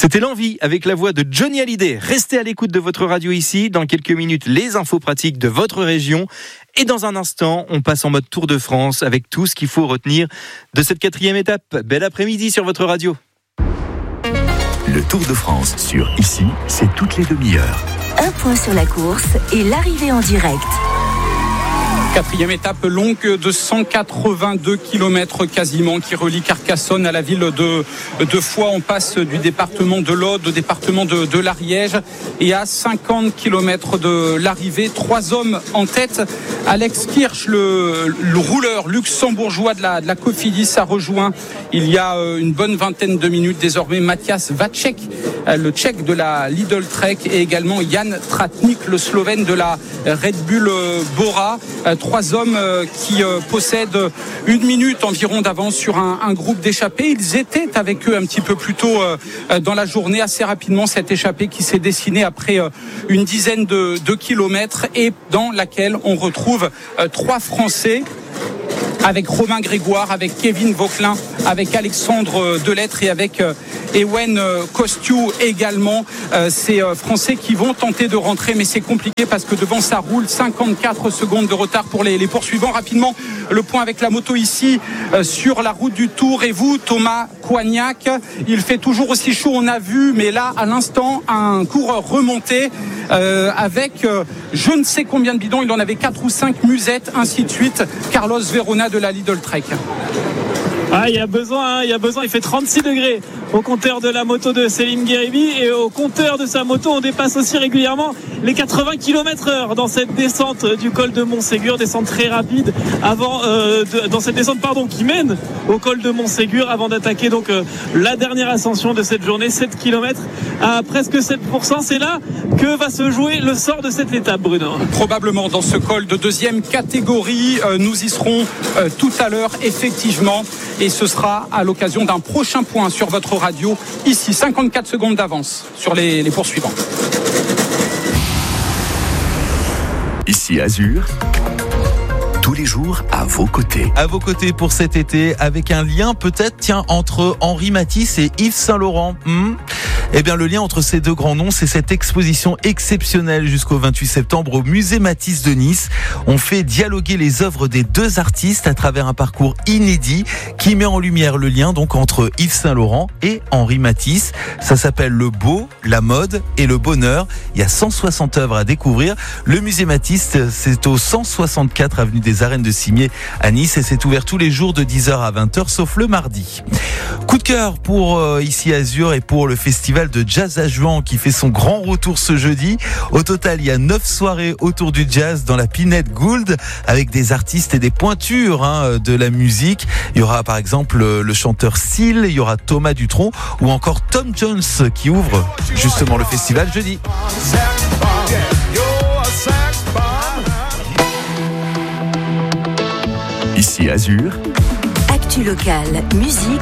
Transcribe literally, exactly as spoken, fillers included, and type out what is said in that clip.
C'était l'envie avec la voix de Johnny Hallyday. Restez à l'écoute de votre radio ici. Dans quelques minutes, les infos pratiques de votre région. Et dans un instant, on passe en mode Tour de France avec tout ce qu'il faut retenir de cette quatrième étape. Bel après-midi sur votre radio. Le Tour de France sur Ici, c'est toutes les demi-heures. Un point sur la course et l'arrivée en direct. Quatrième étape longue de cent quatre-vingt-deux kilomètres quasiment qui relie Carcassonne à la ville de, de Foix. On passe du département de l'Aude au département de, de l'Ariège et à cinquante kilomètres de l'arrivée. Trois hommes en tête. Alex Kirch, le, le rouleur luxembourgeois de la, de la Cofidis, a rejoint il y a une bonne vingtaine de minutes désormais Matthias Vacek, le tchèque de la Lidl Trek, et également Jan Tratnik, le slovène de la Red Bull Bora. Trois hommes qui possèdent une minute environ d'avance sur un, un groupe d'échappés. Ils étaient avec eux un petit peu plus tôt dans la journée. Assez rapidement, cette échappée qui s'est dessinée après une dizaine de, de kilomètres et dans laquelle on retrouve trois Français, avec Romain Grégoire, avec Kevin Vauquelin, avec Alexandre Delettre et avec Ewen Kostiou également. Ces Français qui vont tenter de rentrer, mais c'est compliqué parce que devant ça roule. Cinquante-quatre secondes de retard pour les, les poursuivants. Rapidement, le point avec la moto ici sur la route du Tour. Et vous, Thomas Coignac, il fait toujours aussi chaud, on a vu, mais là, à l'instant, un coureur remonté euh, avec euh, je ne sais combien de bidons. Il en avait quatre ou cinq musettes, ainsi de suite. Carlos Verona de la Lidl Trek. Ah, il y a besoin, hein, il y a besoin. Il fait trente-six degrés au compteur de la moto de Selim Gueribi, et au compteur de sa moto, on dépasse aussi régulièrement les quatre-vingts kilomètres heure dans cette descente du col de Montségur, descente très rapide avant euh, de, dans cette descente pardon qui mène au col de Montségur avant d'attaquer donc euh, la dernière ascension de cette journée, sept kilomètres à presque sept pour cent. C'est là que va se jouer le sort de cette étape, Bruno. Probablement dans ce col de deuxième catégorie, euh, nous y serons euh, tout à l'heure effectivement, et ce sera à l'occasion d'un prochain point sur votre radio ici. Cinquante-quatre secondes d'avance sur les, les poursuivants. Ici Azur, tous les jours à vos côtés. À vos côtés pour cet été, avec un lien peut-être tiens entre Henri Matisse et Yves Saint-Laurent. Hmm Eh bien, le lien entre ces deux grands noms, c'est cette exposition exceptionnelle jusqu'au vingt-huit septembre au musée Matisse de Nice. On fait dialoguer les œuvres des deux artistes à travers un parcours inédit qui met en lumière le lien donc entre Yves Saint-Laurent et Henri Matisse. Ça s'appelle le beau, la mode et le bonheur. Il y a cent soixante œuvres à découvrir. Le musée Matisse, c'est au cent soixante-quatre avenue des Arènes de Cimier à Nice, et c'est ouvert tous les jours de dix heures à vingt heures sauf le mardi. Coup de cœur pour euh, Ici Azur et pour le festival de jazz à Juan qui fait son grand retour ce jeudi. Au total, il y a neuf soirées autour du jazz dans la Pinette Gould avec des artistes et des pointures hein, de la musique. Il y aura par exemple le chanteur Seal, il y aura Thomas Dutronc ou encore Tom Jones qui ouvre justement le festival jeudi. Ici Azur. Actu locale, musique